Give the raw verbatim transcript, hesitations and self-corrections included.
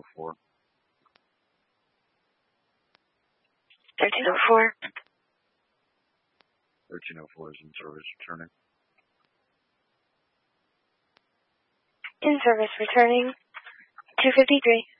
oh four. thirteen oh four. thirteen oh four is in service, returning. In service, returning. two fifty-three.